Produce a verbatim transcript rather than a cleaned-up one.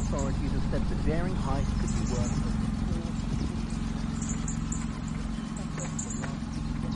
authorities have said the daring heist could be worth